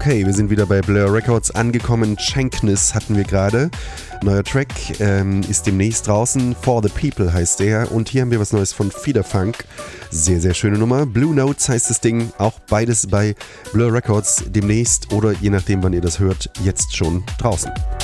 Okay, wir sind wieder bei Blur Records angekommen. Shankness hatten wir gerade. Neuer Track ist demnächst draußen. For the People heißt der. Und hier haben wir was Neues von Feeder Funk. Sehr, sehr schöne Nummer. Blue Notes heißt das Ding. Auch beides bei Blur Records demnächst oder je nachdem, wann ihr das hört, jetzt schon draußen.